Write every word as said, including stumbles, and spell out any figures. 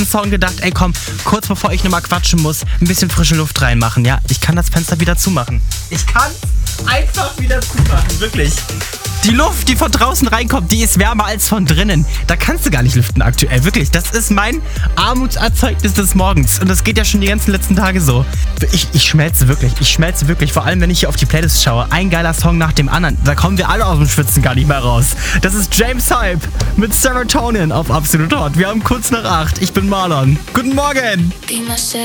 letzten Song gedacht, ey komm, kurz bevor ich nochmal quatschen muss, ein bisschen frische Luft reinmachen, ja? Ich kann das Fenster wieder zumachen. Ich kann einfach wieder zumachen, wirklich. Die Luft, die von draußen reinkommt, die ist wärmer als von drinnen. Da kannst du gar nicht lüften aktuell, wirklich. Das ist mein Armutserzeugnis des Morgens. Und das geht ja schon die ganzen letzten Tage so. Ich, ich schmelze wirklich, ich schmelze wirklich. Vor allem, wenn ich hier auf die Playlist schaue. Ein geiler Song nach dem anderen. Da kommen wir alle aus dem Schwitzen gar nicht mehr raus. Das ist James Hype mit Serotonin auf Absolut Hot. Wir haben kurz nach acht. Ich bin Marlon. Guten Morgen!